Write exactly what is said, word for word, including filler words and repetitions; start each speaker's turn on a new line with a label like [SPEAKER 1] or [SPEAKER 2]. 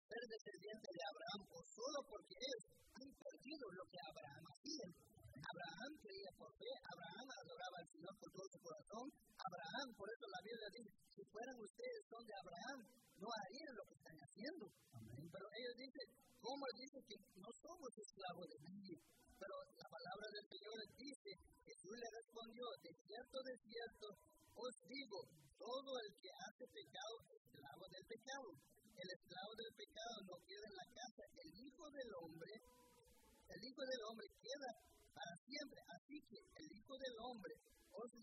[SPEAKER 1] ser descendiente de Abraham, o solo porque ellos han perdido lo que Abraham hacía. Abraham creía por fe, Abraham adoraba al Señor con todo su corazón. Abraham, por eso la Biblia dice, si fueran ustedes son de Abraham, no harían lo que están haciendo. Amén. Pero ellos dicen, ¿cómo dicen que no somos esclavos de nadie? Pero la palabra del Señor dice, Jesús le respondió, de cierto, de cierto, os digo, todo el que hace pecado es esclavo del pecado. El esclavo del pecado no queda en la casa, el Hijo del Hombre, el Hijo del Hombre queda para siempre. Así que el Hijo del Hombre os